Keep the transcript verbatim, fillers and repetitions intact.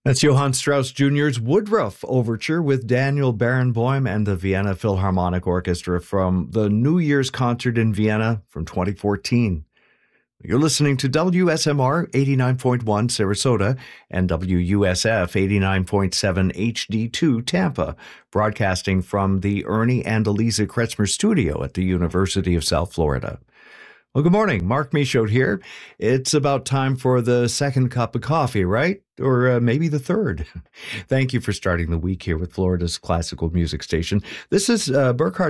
That's Johann Strauss Junior's Woodruff Overture with Daniel Barenboim and the Vienna Philharmonic Orchestra from the New Year's concert in Vienna from twenty fourteen. You're listening to W S M R eighty-nine point one Sarasota and W U S F eighty-nine point seven H D two Tampa, broadcasting from the Ernie and Eliza Kretzmer studio at the University of South Florida. Well, good morning. Mark Michaud here. It's about time for the second cup of coffee, right? Or uh, maybe the third. Thank you for starting the week here with Florida's classical music station. This is uh, Burkhard